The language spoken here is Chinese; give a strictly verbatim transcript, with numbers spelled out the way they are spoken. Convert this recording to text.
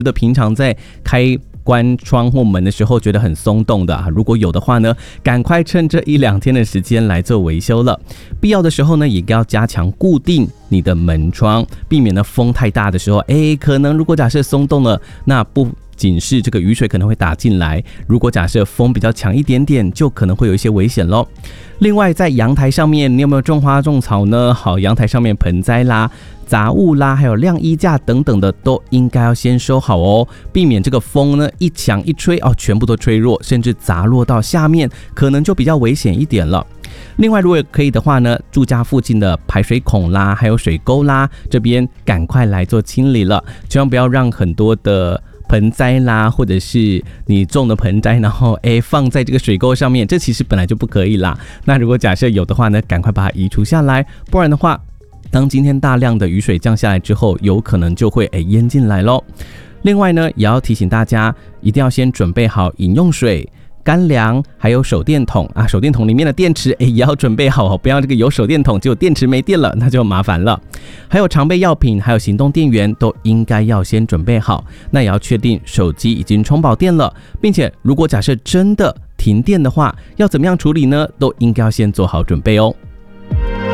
的平常在开关窗或门的时候觉得很松动的、啊、如果有的话呢，赶快趁这一两天的时间来做维修了。必要的时候呢，也要加强固定你的门窗，避免呢风太大的时候，哎，可能如果假设松动了，那不仅是这个雨水可能会打进来，如果假设风比较强一点点，就可能会有一些危险咯。另外在阳台上面，你有没有种花种草呢？好，阳台上面盆栽啦、杂物啦，还有晾衣架等等的，都应该要先收好哦，避免这个风呢一强一吹哦，全部都吹弱，甚至砸落到下面，可能就比较危险一点了。另外，如果可以的话呢，住家附近的排水孔啦，还有水沟啦，这边赶快来做清理了，千万不要让很多的盆栽啦，或者是你种的盆栽，然后诶放在这个水沟上面，这其实本来就不可以啦。那如果假设有的话呢，赶快把它移除下来，不然的话，当今天大量的雨水降下来之后，有可能就会诶淹进来咯。另外呢，也要提醒大家，一定要先准备好饮用水、干粮，还有手电筒啊，手电筒里面的电池，哎，也要准备好，不要这个有手电筒结果电池没电了，那就麻烦了。还有常备药品，还有行动电源都应该要先准备好。那也要确定手机已经充饱电了，并且如果假设真的停电的话，要怎么样处理呢？都应该要先做好准备哦。